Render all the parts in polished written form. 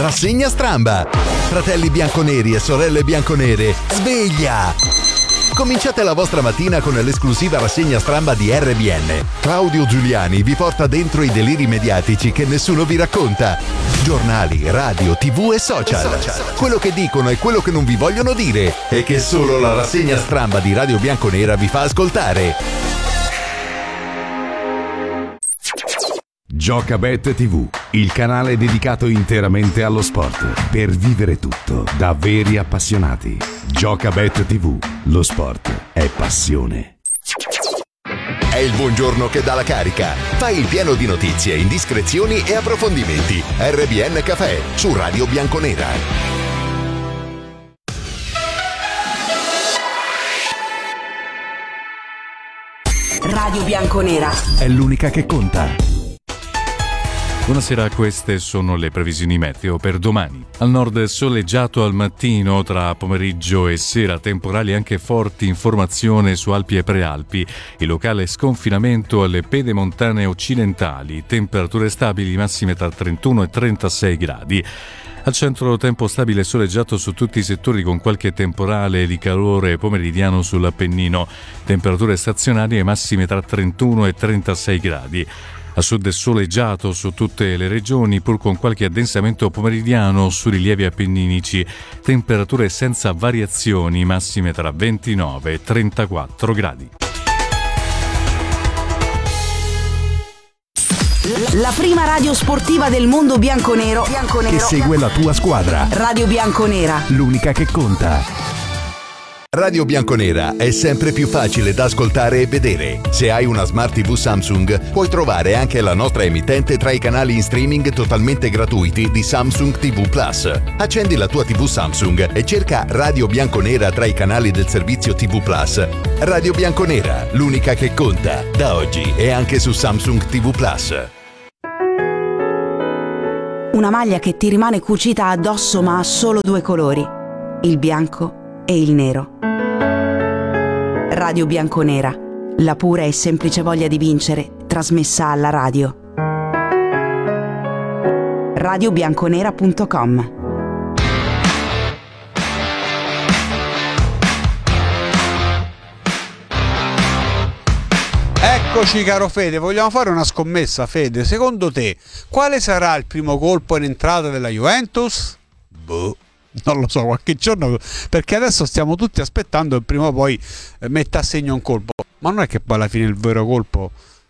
Rassegna Stramba. Fratelli bianconeri e sorelle bianconere, sveglia! Cominciate la vostra mattina con l'esclusiva rassegna Stramba di RBN. Claudio Giuliani vi porta dentro i deliri mediatici che nessuno vi racconta. Giornali, radio, TV e social. Quello che dicono e quello che non vi vogliono dire e che solo la rassegna Stramba di Radio Bianconera vi fa ascoltare. Giocabet TV, il canale dedicato interamente allo sport, per vivere tutto da veri appassionati. Giocabet TV, lo sport è passione. È il buongiorno che dà la carica. Fai il pieno di notizie, indiscrezioni e approfondimenti. RBN Café su Radio Bianconera. Radio Bianconera È l'unica che conta. Buonasera, queste sono le previsioni meteo per domani. Al nord soleggiato al mattino, tra pomeriggio e sera temporali anche forti in formazione su Alpi e Prealpi e locale sconfinamento alle pedemontane occidentali, temperature stabili massime tra 31 e 36 gradi. Al centro tempo stabile e soleggiato su tutti i settori con qualche temporale di calore pomeridiano sull'Appennino, temperature stazionarie massime tra 31 e 36 gradi. A sud è soleggiato su tutte le regioni, pur con qualche addensamento pomeridiano su rilievi appenninici. Temperature senza variazioni, massime tra 29 e 34 gradi. La prima radio sportiva del mondo bianconero Che segue la tua squadra. Radio Bianconera. L'unica che conta. Radio Bianconera è sempre più facile da ascoltare e vedere. Se hai una Smart TV Samsung, puoi trovare anche la nostra emittente tra i canali in streaming totalmente gratuiti di Samsung TV Plus. Accendi la tua TV Samsung e cerca Radio Bianconera tra i canali del servizio TV Plus. Radio Bianconera, l'unica che conta. Da oggi è anche su Samsung TV Plus. Una maglia che ti rimane cucita addosso ma ha solo due colori, il bianco e il nero. Radio Bianconera, la pura e semplice voglia di vincere, trasmessa alla radio. radiobianconera.com. Eccoci caro Fede, vogliamo fare una scommessa. Fede, secondo te quale sarà il primo colpo in entrata della Juventus? Non lo so, qualche giorno, perché adesso stiamo tutti aspettando che prima o poi metta a segno un colpo, ma non è che poi alla fine il vero colpo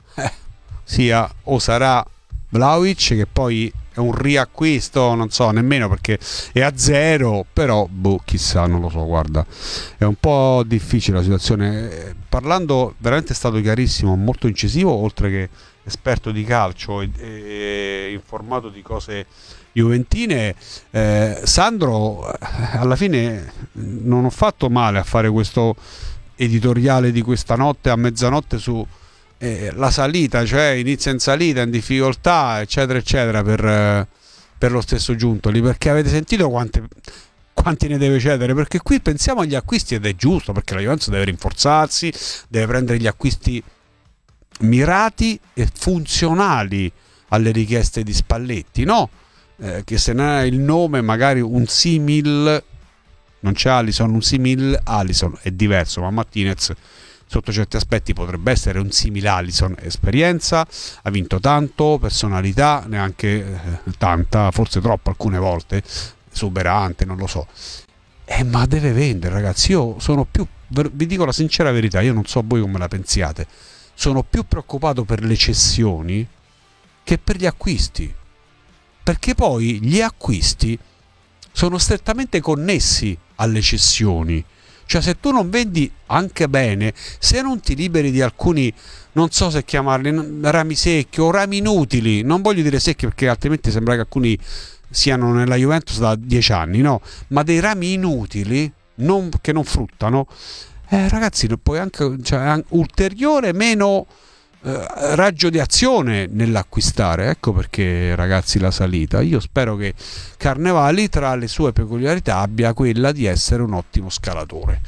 sia o sarà Vlahovic, che poi è un riacquisto, non so nemmeno perché è a zero, però chissà, non lo so, guarda, è un po' difficile la situazione. Parlando, veramente è stato chiarissimo, molto incisivo, oltre che esperto di calcio e informato di cose juventine. Sandro, alla fine non ho fatto male a fare questo editoriale di questa notte a mezzanotte su la salita, cioè inizia in salita, in difficoltà, eccetera eccetera, per lo stesso Giuntoli, perché avete sentito quanti ne deve cedere? Perché qui pensiamo agli acquisti ed è giusto, perché la Juventus deve rinforzarsi, deve prendere gli acquisti mirati e funzionali alle richieste di Spalletti, no? Che se ne ha il nome magari un simil, non c'è Alisson, un simil Alisson è diverso, ma Martinez sotto certi aspetti potrebbe essere un simile Alisson. Esperienza, ha vinto tanto, personalità neanche tanta, forse troppo alcune volte, esuberante, non lo so, ma deve vendere, ragazzi. Io sono più, vi dico la sincera verità, io non so voi come la pensiate, sono più preoccupato per le cessioni che per gli acquisti, perché poi gli acquisti sono strettamente connessi alle cessioni. Cioè, se tu non vendi anche bene, se non ti liberi di alcuni, non so se chiamarli rami secchi o rami inutili, non voglio dire secchi perché altrimenti sembra che alcuni siano nella Juventus da 10 anni, no, ma dei rami inutili che non fruttano, ragazzi, poi anche, cioè, ulteriore meno raggio di azione nell'acquistare. Ecco perché, ragazzi, la salita, io spero che Carnevali tra le sue peculiarità abbia quella di essere un ottimo scalatore,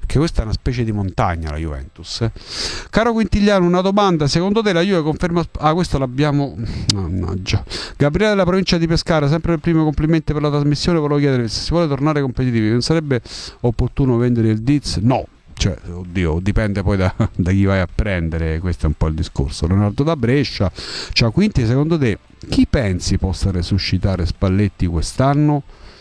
perché questa è una specie di montagna la Juventus. Caro Quintigliano, una domanda: secondo te la Juve conferma... questo l'abbiamo... mannaggia. Gabriele della provincia di Pescara, sempre il primo, complimenti per la trasmissione. Volevo chiedere se si vuole tornare competitivi, non sarebbe opportuno vendere il Diz? No, cioè, oddio, dipende poi da chi vai a prendere, questo è un po' il discorso. Leonardo da Brescia: ciao Quinti, secondo te chi pensi possa resuscitare Spalletti quest'anno?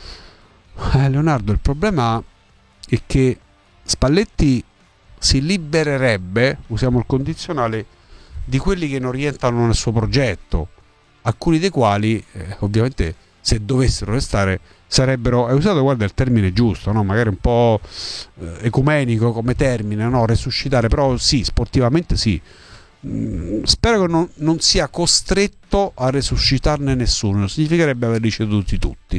Leonardo, il problema è che Spalletti si libererebbe, usiamo il condizionale, di quelli che non rientrano nel suo progetto, alcuni dei quali ovviamente, se dovessero restare, sarebbero, hai usato, guarda, il termine giusto, no? Magari un po' ecumenico come termine, no? Resuscitare, però sì, sportivamente sì. Spero che non sia costretto a resuscitarne nessuno, significherebbe averli ceduti tutti.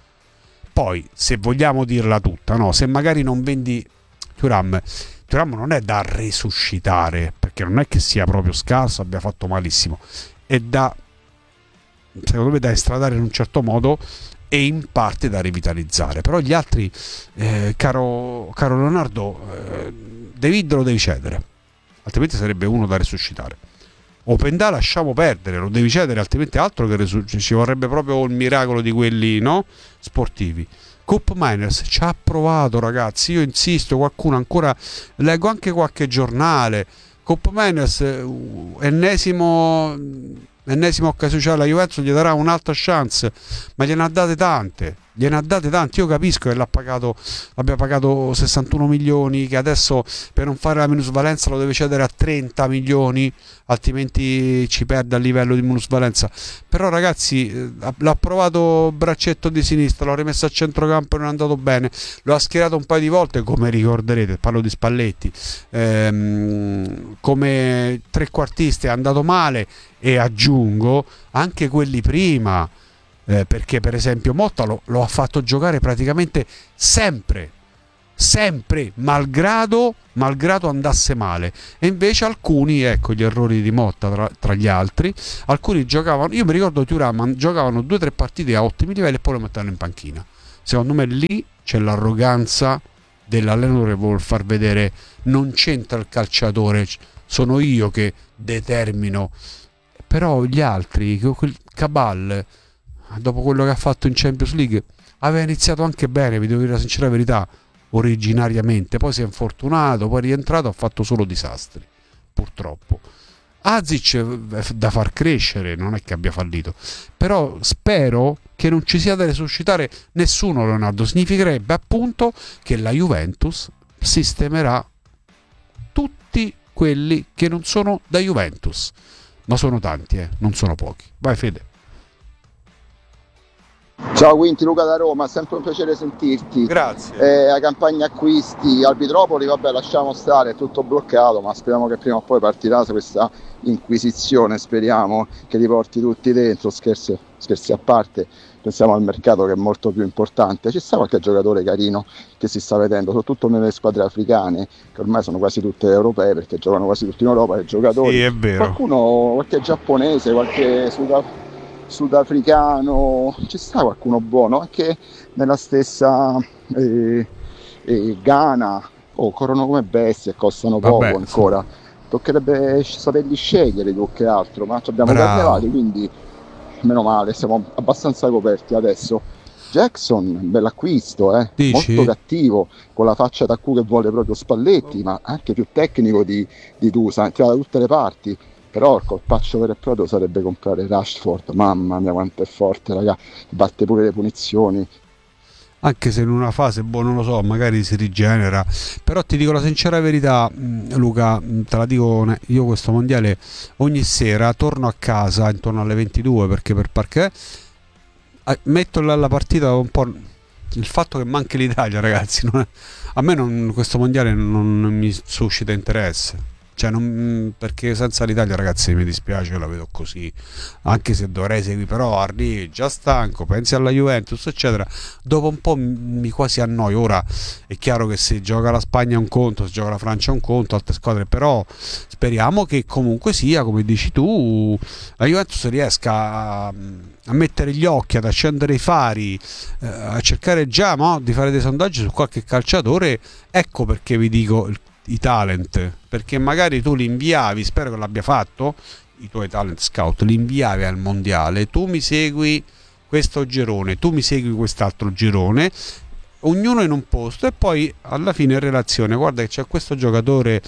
Poi, se vogliamo dirla tutta, no? Se magari non vendi Thuram non è da resuscitare, perché non è che sia proprio scarso, abbia fatto malissimo, è da, secondo me, da estradare in un certo modo e in parte da rivitalizzare. Però gli altri, caro Leonardo, David lo devi cedere, altrimenti sarebbe uno da resuscitare. Openda lasciamo perdere, lo devi cedere, altrimenti altro che ci vorrebbe proprio il miracolo di quelli, no? Sportivi. Cup Miners ci ha provato, ragazzi, io insisto, qualcuno ancora, leggo anche qualche giornale, Cup Miners, ennesima occasione, la Juventus gli darà un'altra chance, ma gliene ha date tante. Io capisco che abbia pagato 61 milioni, che adesso per non fare la minusvalenza lo deve cedere a 30 milioni, altrimenti ci perde a livello di minusvalenza. Però ragazzi, l'ha provato braccetto di sinistra, l'ho rimesso a centrocampo e non è andato bene, lo ha schierato un paio di volte, come ricorderete, parlo di Spalletti, come trequartista è andato male, e aggiungo anche quelli prima, perché per esempio Motta lo ha fatto giocare praticamente sempre, malgrado andasse male, e invece alcuni, ecco gli errori di Motta tra gli altri, alcuni giocavano, io mi ricordo Thuram, giocavano 2 o 3 partite a ottimi livelli e poi lo mettevano in panchina. Secondo me lì c'è l'arroganza dell'allenatore che vuol far vedere non c'entra il calciatore, sono io che determino. Però gli altri, quel Cabal, dopo quello che ha fatto in Champions League, aveva iniziato anche bene, vi devo dire la sincera verità, originariamente, poi si è infortunato, poi è rientrato, ha fatto solo disastri, purtroppo. Azic è da far crescere, non è che abbia fallito, però spero che non ci sia da resuscitare nessuno, Leonardo. Significherebbe appunto che la Juventus sistemerà tutti quelli che non sono da Juventus, ma sono tanti, non sono pochi. Vai Fede. Ciao Quinti, Luca da Roma, è sempre un piacere sentirti. Grazie. La campagna acquisti Arbitropoli, vabbè, lasciamo stare, è tutto bloccato, ma speriamo che prima o poi partirà questa inquisizione, speriamo che li porti tutti dentro. Scherzi a parte, pensiamo al mercato che è molto più importante. Ci sta qualche giocatore carino che si sta vedendo, soprattutto nelle squadre africane, che ormai sono quasi tutte europee, perché giocano quasi tutti in Europa, i giocatori. Sì, è vero. Qualcuno, qualche giapponese, qualche sudafricano, ci sta qualcuno buono, anche nella stessa Ghana, corrono come bestie e costano poco. Vabbè, ancora. Sì. Toccherebbe saperli scegliere più che altro, ma ci abbiamo carnevali, quindi meno male, siamo abbastanza coperti adesso. Jackson, bell'acquisto, molto cattivo, con la faccia da Q che vuole proprio Spalletti, ma anche più tecnico di Dusan, tira da tutte le parti. Però il colpaccio vero e proprio sarebbe comprare Rashford, mamma mia quanto è forte, raga, batte pure le punizioni. Anche se in una fase, non lo so, magari si rigenera, però ti dico la sincera verità, Luca, te la dico, io questo mondiale ogni sera torno a casa intorno alle 22, perché per parquet metto la partita un po', il fatto che manchi l'Italia, ragazzi, a me questo mondiale non mi suscita interesse. Cioè, perché senza l'Italia, ragazzi, mi dispiace, la vedo così, anche se dovrei seguire, però arrivi già stanco, pensi alla Juventus eccetera, dopo un po' mi quasi annoio. Ora è chiaro che se gioca la Spagna è un conto, se gioca la Francia è un conto, altre squadre, però speriamo che comunque sia, come dici tu, la Juventus riesca a mettere gli occhi, ad accendere i fari, a cercare già, no, di fare dei sondaggi su qualche calciatore. Ecco perché vi dico i talent, perché magari tu li inviavi, spero che l'abbia fatto, i tuoi talent scout li inviavi al mondiale, tu mi segui questo girone, tu mi segui quest'altro girone, ognuno in un posto, e poi alla fine in relazione, guarda che c'è questo giocatore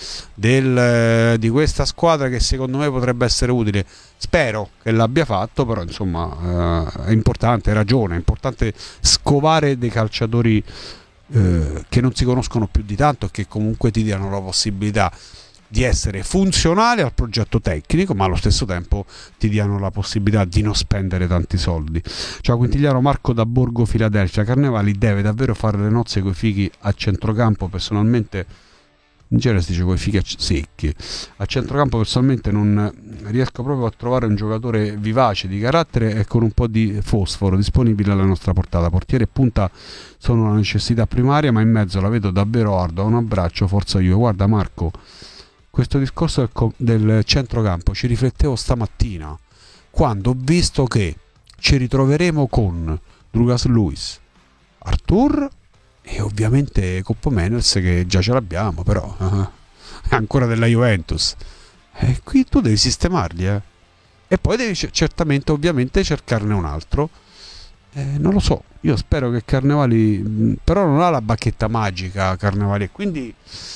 di questa squadra che secondo me potrebbe essere utile. Spero che l'abbia fatto, però insomma è importante, hai ragione, è importante scovare dei calciatori che non si conoscono più di tanto e che comunque ti diano la possibilità di essere funzionale al progetto tecnico, ma allo stesso tempo ti diano la possibilità di non spendere tanti soldi. Ciao Quintigliano, Marco da Borgo Filadelfia. Carnevali deve davvero fare le nozze coi fighi a centrocampo? Personalmente, in genere si dice coi fighi secchi, a centrocampo personalmente non riesco proprio a trovare un giocatore vivace, di carattere e con un po' di fosforo disponibile alla nostra portata. Portiere e punta sono una necessità primaria, ma in mezzo la vedo davvero ardua. Un abbraccio, forza Juve. Guarda Marco, questo discorso del centrocampo ci riflettevo stamattina, quando ho visto che ci ritroveremo con Douglas Luiz, Arthur e ovviamente Coppo Menels, che già ce l'abbiamo, però è ancora della Juventus, e qui tu devi sistemarli, e poi devi certamente ovviamente cercarne un altro. Non lo so, io spero che Carnevali, però non ha la bacchetta magica Carnevali, e quindi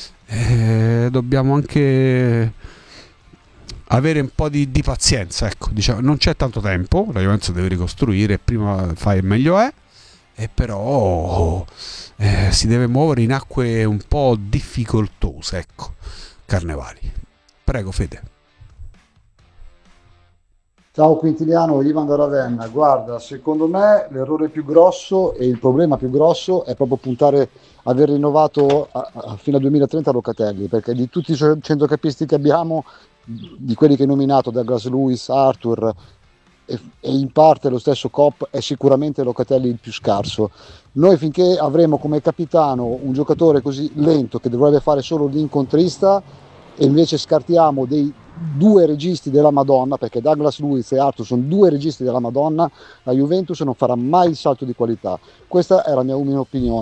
dobbiamo anche avere un po' di pazienza, ecco, diciamo, non c'è tanto tempo, la Juventus deve ricostruire, prima fai e meglio è, e però si deve muovere in acque un po' difficoltose, ecco, Carnevali. Prego Fede. Ciao Quintiliano, Ivan da Ravenna. Guarda, secondo me l'errore più grosso e il problema più grosso è proprio puntare, aver rinnovato fino al 2030 Locatelli, perché di tutti i centrocampisti che abbiamo, di quelli che hai nominato, Douglas Luiz, Arthur e in parte lo stesso Kopp, è sicuramente Locatelli il più scarso. Noi finché avremo come capitano un giocatore così lento che dovrebbe fare solo l'incontrista, e invece scartiamo dei due registi della Madonna, perché Douglas Luiz e Arthur sono due registi della Madonna, la Juventus non farà mai il salto di qualità. Questa è la mia umile opinione.